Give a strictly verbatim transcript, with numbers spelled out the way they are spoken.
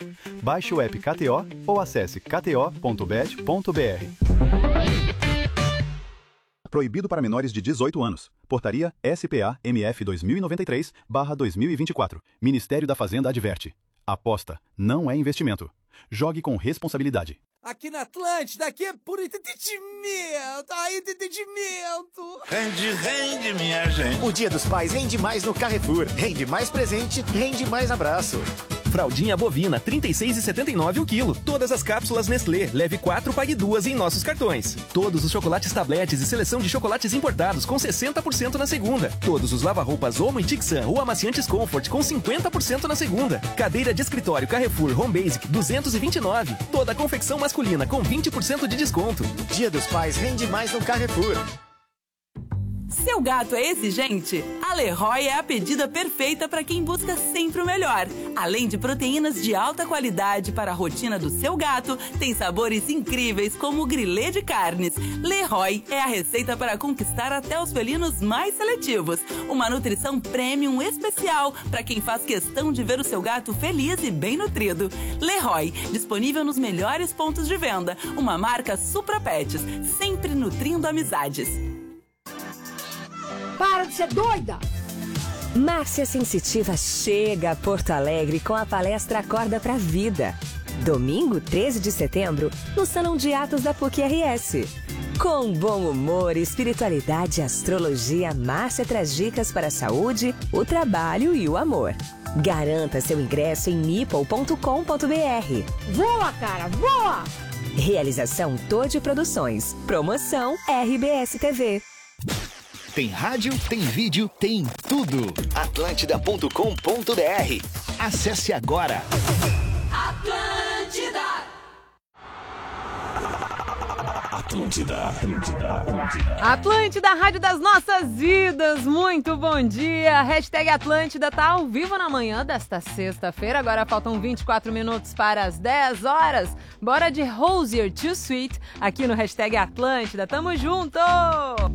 Baixe o app K T O ou acesse k t o ponto bet ponto b r. Proibido para menores de dezoito anos. Portaria S P A M F dois mil e noventa e três barra dois mil e vinte e quatro. Ministério da Fazenda adverte. Aposta não é investimento. Jogue com responsabilidade. Aqui na Atlântida, aqui é puro entretenimento. Ai, entretenimento. Rende, rende, minha gente. O Dia dos Pais rende mais no Carrefour. Rende mais presente, rende mais abraço. Fraldinha bovina, trinta e seis reais e setenta e nove centavos o quilo. Todas as cápsulas Nestlé, leve quatro, pague duas em nossos cartões. Todos os chocolates tabletes e seleção de chocolates importados com sessenta por cento na segunda. Todos os lava-roupas Omo e Tixan ou amaciantes Comfort com cinquenta por cento na segunda. Cadeira de escritório Carrefour Home Basic duzentos e vinte e nove. Toda a confecção masculina com vinte por cento de desconto. Dia dos Pais rende mais no Carrefour. Seu gato é exigente? A Leroy é a pedida perfeita para quem busca sempre o melhor. Além de proteínas de alta qualidade para a rotina do seu gato, tem sabores incríveis como o grilê de carnes. Leroy é a receita para conquistar até os felinos mais seletivos. Uma nutrição premium especial para quem faz questão de ver o seu gato feliz e bem nutrido. Leroy, disponível nos melhores pontos de venda. Uma marca Supra Pets, sempre nutrindo amizades. Para de ser doida! Márcia Sensitiva chega a Porto Alegre com a palestra Acorda pra Vida. Domingo, treze de setembro, no Salão de Atos da P U C-R S. Com bom humor, espiritualidade e astrologia, Márcia traz dicas para a saúde, o trabalho e o amor. Garanta seu ingresso em nipple ponto com ponto b r. Voa, cara, voa! Realização Todd Produções. Promoção R B S T V. Tem rádio, tem vídeo, tem tudo. atlântida ponto com ponto b r. Acesse agora. Atlântida. Atlântida, Atlântida, Atlântida. Atlântida, rádio das nossas vidas. Muito bom dia. Hashtag Atlântida tá ao vivo na manhã desta sexta-feira. Agora faltam vinte e quatro minutos para as dez horas. Bora de Rosier Too Sweet aqui no Hashtag Atlântida. Tamo junto!